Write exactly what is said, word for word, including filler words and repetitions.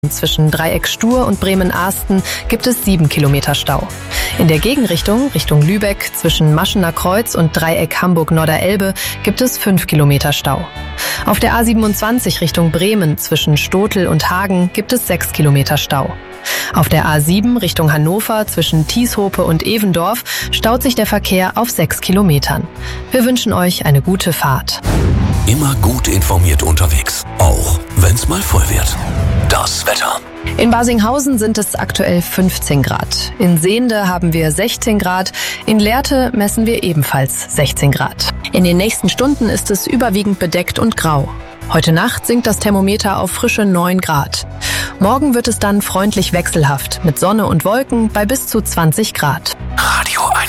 Zwischen Dreieck Stur und Bremen-Asten gibt es sieben Kilometer Stau. In der Gegenrichtung, Richtung Lübeck, zwischen Maschener Kreuz und Dreieck Hamburg-Norderelbe gibt es fünf Kilometer Stau. Auf der A siebenundzwanzig Richtung Bremen, zwischen Stotel und Hagen, gibt es sechs Kilometer Stau. Auf der A sieben Richtung Hannover, zwischen Tieshope und Evendorf, staut sich der Verkehr auf sechs Kilometern. Wir wünschen euch eine gute Fahrt. Immer gut informiert unterwegs, auch wenn's mal voll wird. Das Wetter. In Barsinghausen sind es aktuell fünfzehn Grad. In Sehnde haben wir sechzehn Grad. In Lehrte messen wir ebenfalls sechzehn Grad. In den nächsten Stunden ist es überwiegend bedeckt und grau. Heute Nacht sinkt das Thermometer auf frische neun Grad. Morgen wird es dann freundlich wechselhaft mit Sonne und Wolken bei bis zu zwanzig Grad. Radio